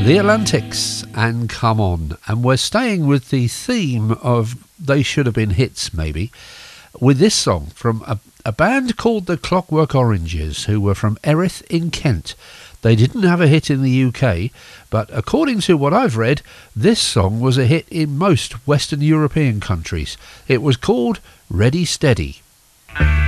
The Atlantics and Come On, and we're staying with the theme of They Should Have Been Hits, maybe, with this song from a band called the Clockwork Oranges, who were from Erith in Kent. They didn't have a hit in the UK, but according to what I've read, this song was a hit in most Western European countries. It was called Ready Steady.